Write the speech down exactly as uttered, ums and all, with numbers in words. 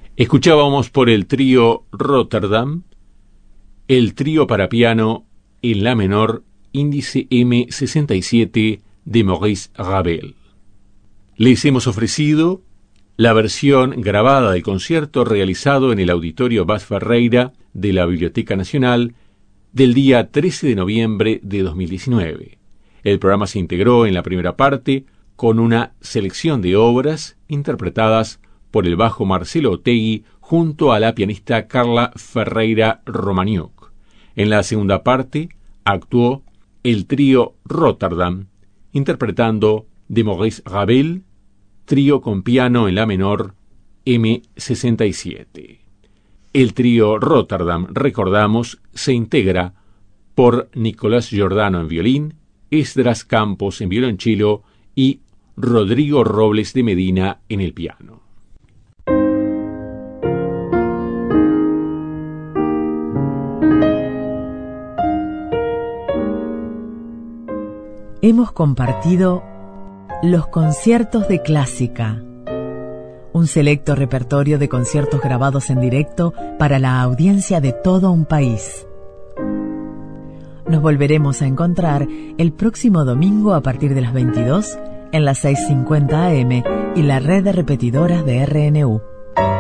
Escuchábamos por el trío Rotterdam, el trío para piano en la menor, índice eme sesenta y siete de Maurice Ravel. Les hemos ofrecido la versión grabada del concierto realizado en el Auditorio Bas Ferreira de la Biblioteca Nacional del día trece de noviembre de dos mil diecinueve. El programa se integró en la primera parte con una selección de obras interpretadas por el bajo Marcelo Otegui junto a la pianista Carla Ferreira Romaniuk. En la segunda parte actuó el trío Rotterdam interpretando de Maurice Ravel, trío con piano en la menor eme sesenta y siete. El trío Rotterdam, recordamos, se integra por Nicolás Giordano en violín, Esdras Campos en violonchelo y Rodrigo Robles de Medina en el piano. Hemos compartido los conciertos de clásica, un selecto repertorio de conciertos grabados en directo para la audiencia de todo un país. Nos volveremos a encontrar el próximo domingo a partir de las veintidós en las seiscientos cincuenta A M y la red de repetidoras de erre ene u.